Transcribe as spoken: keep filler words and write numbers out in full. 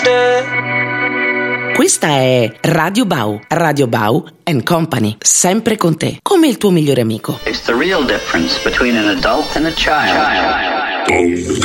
Questa è Radio Bau, Radio Bau and Company, sempre con te, come il tuo migliore amico. It's the real difference between an adult and a child.